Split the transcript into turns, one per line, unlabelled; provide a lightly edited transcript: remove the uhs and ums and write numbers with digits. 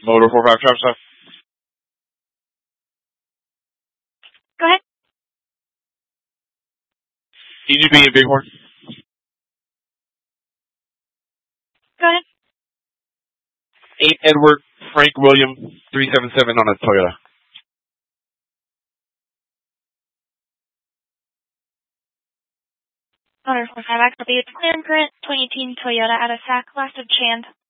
Motor 45 trap stop.
Go ahead.
EGB and Bighorn.
Go ahead.
8 Edward Frank William 377 on a Toyota.
Motor 45 XLB, it's clear and current, 2018 Toyota out of SAC, last of Chand.